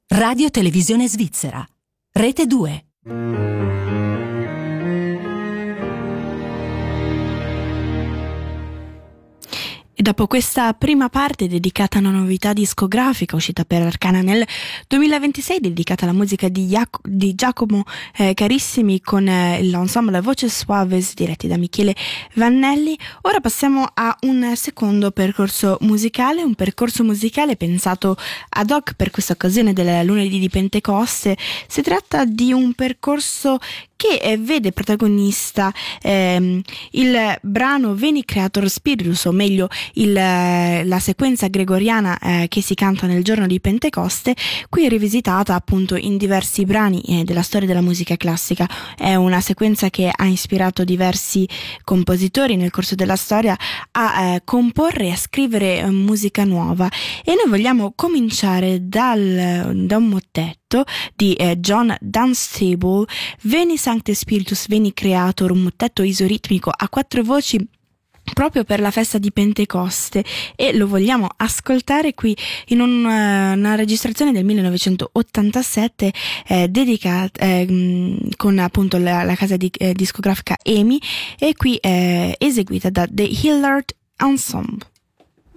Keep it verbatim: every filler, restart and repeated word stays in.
Radio Televisione Svizzera, Rete due. E dopo questa prima parte dedicata a una novità discografica uscita per Arcana nel duemilaventisei, dedicata alla musica di, Iac- di Giacomo eh, Carissimi con eh, l'ensemble Voces Suaves diretti da Michele Vannelli, ora passiamo a un secondo percorso musicale, un percorso musicale pensato ad hoc per questa occasione del lunedì di Pentecoste. Si tratta di un percorso che eh, vede protagonista ehm, il brano Veni Creator Spiritus, o meglio il, la sequenza gregoriana eh, che si canta nel giorno di Pentecoste, qui rivisitata appunto in diversi brani eh, della storia della musica classica. È una sequenza che ha ispirato diversi compositori nel corso della storia a eh, comporre e a scrivere eh, musica nuova, e noi vogliamo cominciare dal, da un mottetto di eh, John Dunstable, Veni Sancte Spiritus Veni Creator, un mottetto isoritmico a quattro voci proprio per la festa di Pentecoste, e lo vogliamo ascoltare qui in un, uh, una registrazione del millenovecentottantasette eh, dedicata eh, con appunto la, la casa di, eh, discografica EMI, e qui eh, eseguita da The Hilliard Ensemble.